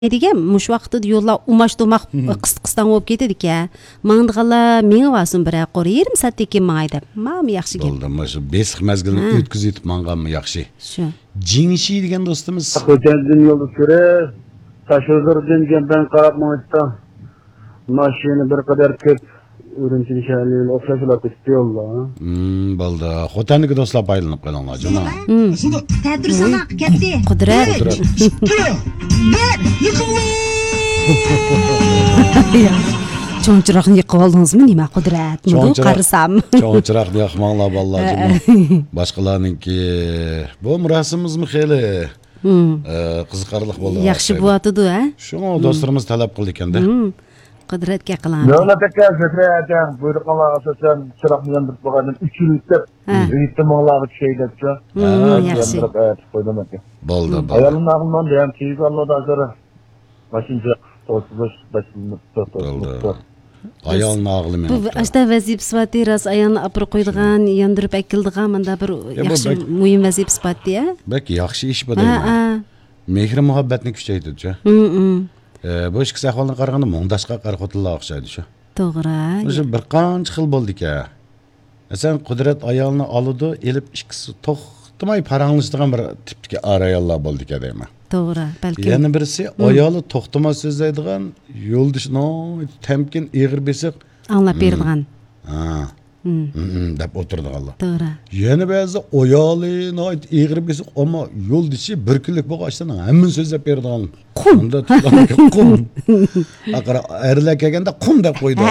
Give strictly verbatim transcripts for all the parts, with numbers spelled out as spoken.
degan mush vaqtda yo'llar umash to'maq qisq-qisdan bo'lib ketadi ekan. Mangdiganlar menga vasun bir qor yarim soatdan keyin mangay deb. Ma'mi yaxshi gap. Bo'ldi, mana shu besiq mazgilni o'tkazib yetib manganmi yaxshi. Shu. Jingshi degan do'stimiz. Xo'jaydin yo'lda sura, tashozirdan ben qarab mangda. Mashina bir qadar ko'p Urumchi shaharning o'xshashlar ketdi yo'lda. Hmm, bo'ldi. Xo'taniki do'stlar paylanib qo'yinglar, janob. Tadrisona ketdi. Qudrat. Cho'nchiroqni yiqib oldingizmi? Nima qudrat? Nima qarasam? Cho'nchiroqni yoqmanglar vallahi janob. Boshqalarningki bu murasimizmi xeli? Qiziqarli bo'ldi. Yaxshi bo'tadi, ha? Shuni do'stlarimiz talab qildi ekanda. Qudratga qilamiz. Davlatga sekretariya buyruqlar asosan chiroqni yondirib qo'ygandan uch yil o'tib, ehtimollar şey debdi. Yaxshi. Bo'ldi. Ayolning naqlman ham tez Allohdan so'ra. Mashincha to'sish basini to'sish. Ayolning naqlimi. Bu ashta vazib sifati ras ayolni apir qo'ydigan, yondirib akildigan menda bir yaxshi muhim vazib sifati, ha? Belki yaxshi ish bu deyman. Mehr muhabbatni kuchaytirdi. Bu ikki ahvolni qaraganda mundashqa qarqotillar o'xshaydi shu. To'g'ri. O'sha bir qancha xil bo'ldi-ku. Masalan, Qudrat ayolni oldi, elib ikkisi to'xtamay paranglashadigan bir tipdagi ayollar bo'ldi-ku deyman. To'g'ri, balki. Yana birisi ayoli to'xtamay so'zlaydigan yo'ldishno temkin ig'ir besiq anglab beradigan. Ha. deb o'tirdiganlar. To'g'ri. Yana ba'zi ayoli noit ig'ir besiq ammo yo'ldishi bir kunlik bo'lgandan hamma so'zlab beradigan. Qum. Unda qum. Aqara erlar kelganda qum deb qo'ydi.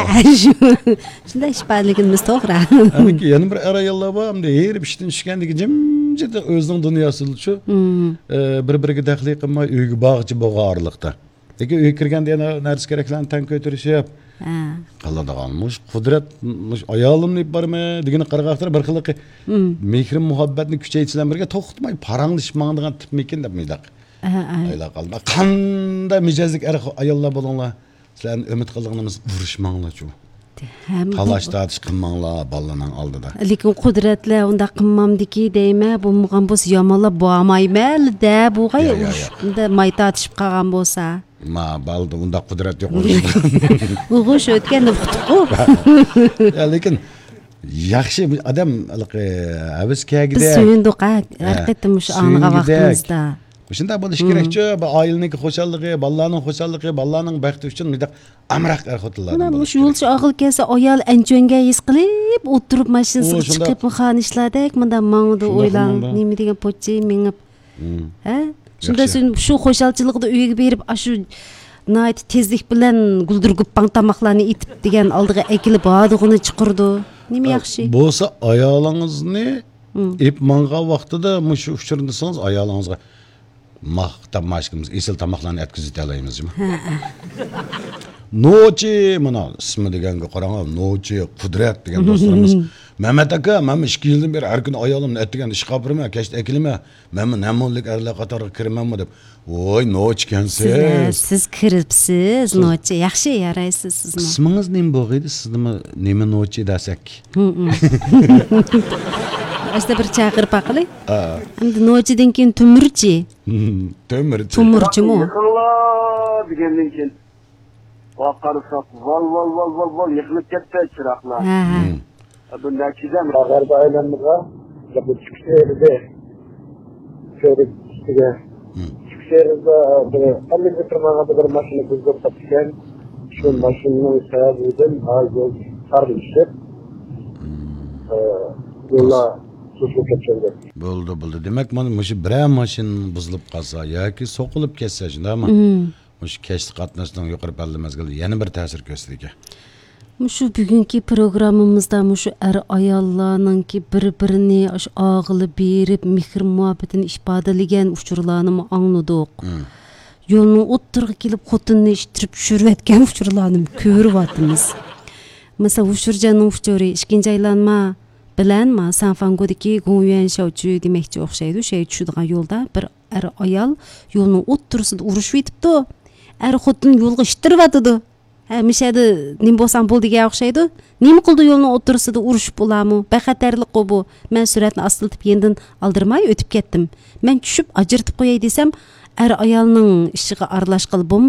Shunday ishbadligimiz to'g'ri. Amaki yana bir ayollar bor, hamda yerib ishdan tushgandagi jimjit o'zining dunyosida shu bir-biriga daxli qilmay uyga bog'chi bo'lgan orliqda. Lekin uyga kirganda yana narsa keraklarni tan ko'tarishib qiladigan mush Qudrat mush ayolimni bormi degani qarag'aqtir bir xillik mehr muhabbatni kuchaytirishlar birga to'xtatmay paranglashmag'andigan tipmikin deb midaq. Ayla qalma. Qanday mijozlik ayollar bo'linglar. Sizlarni umid qilganimiz urushmanglar-chu. Talash tatish qilmanglar bolalarning oldida. Lekin Qudratlar unda qilmamdiki deyma, bu muğam bo'z yomonlar bo'lmaydi-da, bu g'ay unda may tatishib qolgan bo'lsa. Ma baldi unda Qudrat yo'q. Urush o'tganda uqtiqu. Lekin yaxshi odam avskagida. Biz suyunduq, haqiqatan mush aniga vaqtimizda. Shunda bo'lish kerak-ku, bu oilaning xo'shaligi, bolalarning xo'shaligi, bolalarning baxti uchun midaq amraq xotinlar. Mana mush yo'lchi og'il kelsa ayol anchonga his qilib, o'tirib mashinasiga chiqib xonishlardek, menda mangda o'ylan, nima degan pochchi mingib. Ha? Shunda shu xo'shalchilikda uyga berib, shu nayt tezlik bilan guldirgib pang tamoqlarni itib degan oldiga ekilib hadig'ini chiqirdi. Nima yaxshi? Bo'lsa ayolingizni ip mangan vaqtida mush uchirdisangiz ayolingizga maqtab mashqimiz esil tamoqlarni yetkazib olamizmi? Nochi mana ismi deganga qarang, Nochi Qudrat degan do'stlarimiz. Mehmet aka, men ikki yildan beri har kun ayolimni etgan ish qopirma, kechda ekilma. Men namonlik erlar qatoriga kirmanmi deb. Voy, Nochi kansiz. Siz kiribsiz, Nochi. Yaxshi yaraysiz sizni. Ismingiz nima bo'lg'idi? Sizni nima Nochi desak? Asta bir chaqirib baqili. Endi Nochidan keyin Tumurchi. Tumurchi. Tumurchimi? Yıkıllar degandan keyin vaqarsak val val val val val yıkılıp ketdi chiroqlar. Ha. Bu natijada g'arba aylanmaga bu chiqishda şöyle chiqishga chiqishda bir ellik metrga bir mashina ko'zga topgan. Shu mashinaning sababidan hozir qarishib yo'llar Bo'ldi, bo'ldi. Demak, mana mush bir mashin buzilib qolsa yoki so'qilib ketsa, shundaymi? Mush kechdi qatnashdan yuqori palla mazgilda yana bir ta'sir ko'rsatdi. Shu bugungi programmamizda shu er ayollarningki bir-birini og'ili berib, mehr muhabbatini ifodalagan uchurlarni angladik. Yo'lning o'ttirga kelib xotinni ishtirib tushirayotgan uchurlarni ko'ryapmiz. Masalan, uchurjanning uchuri ikkinchi aylanma bilan ma Sanfangodagi Gongyan Shaochu demakchi o'xshaydi. O'sha tushadigan yo'lda bir er ayol yo'lning o'ttirisida urushib yetibdi. Er xotin yo'lga ishtirib atadi. Ha, mishadi nim bo'lsam bo'ldiga o'xshaydi. Nima qildi yo'lning o'ttirisida urushib bo'larmi? Baxatarlik bu. Men suratni astiltib yendan aldirmay o'tib ketdim. Men tushib ajirtib qo'yay desam, er ayolning ishiga aralashqili